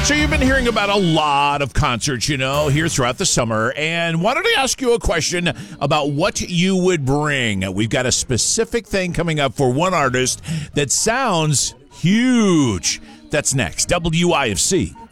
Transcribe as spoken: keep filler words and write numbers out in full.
So you've been hearing about a lot of concerts, you know, here throughout the summer, and wanted to ask you a question about what you would bring. We've got a specific thing coming up for one artist that sounds huge. That's next. W I F C.